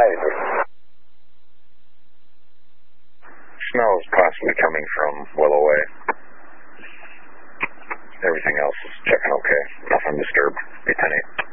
Smell is possibly coming from well away. Everything else is checking okay. Nothing disturbed. Be 10-8.